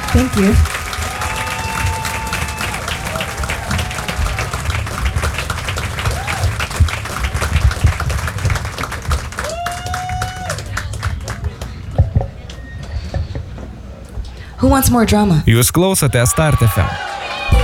Thank you. Who wants more drama? Jūs klausote Start FM.